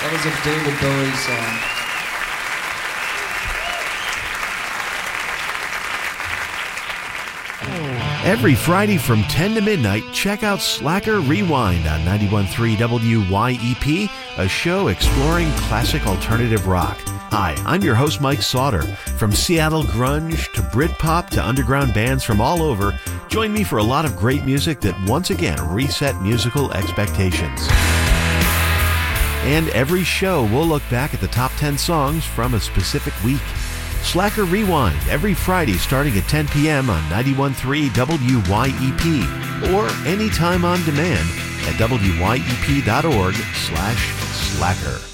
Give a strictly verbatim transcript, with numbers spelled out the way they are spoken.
That was a David Bowie song. Every Friday from ten to midnight, check out Slacker Rewind on ninety-one point three W Y E P, a show exploring classic alternative rock. Hi, I'm your host, Mike Sauter. From Seattle grunge to Britpop to underground bands from all over, join me for a lot of great music that once again reset musical expectations. And every show, we'll look back at the top ten songs from a specific week. Slacker Rewind, every Friday starting at ten p.m. on ninety-one point three W Y E P, or anytime on demand at W Y E P dot org slash slacker.